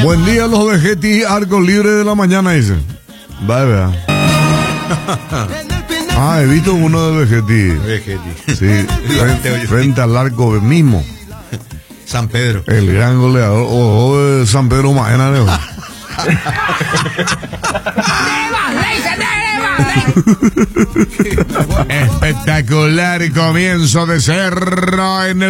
Buen día, los Vegetis, arco libre de la mañana, dicen. Vaya. He visto uno de Vegetis. Sí, frente al arco mismo. San Pedro. El gran goleador. Ojo de San Pedro Maena, ¿no? Espectacular comienzo de Cerro en el